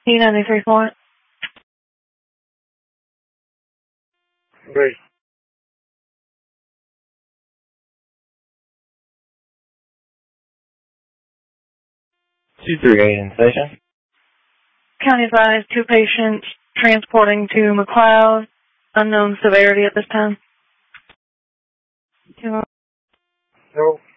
P93 Florence. Great. 238 in station. County advised 2 patients transporting to McLeod. Unknown severity at this time. 2. No.